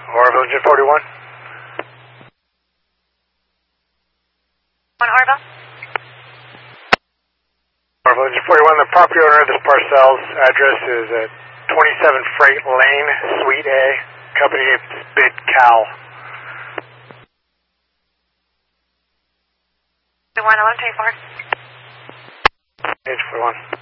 Orville, Engine 41. On Orville. Orville, Engine 41. The property owner of this parcel's address is at 27 Freight Lane, Suite A. Company is Big Cow. 1124. Engine 41.